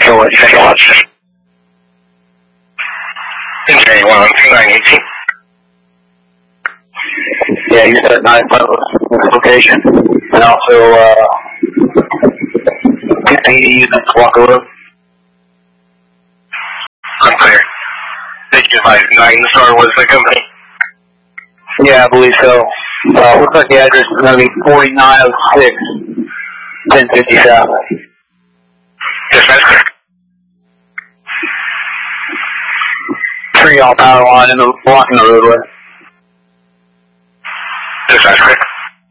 Show it. Engineering 12918. Yeah, you said 9 location. And also, I need to use this Walker Road. Unclear. Did you advise 9-Star was the company? Yeah, I believe so. Looks like the address is going to be 4906 1050 South. Yes, that's clear. Tree on power line in the blocking the roadway.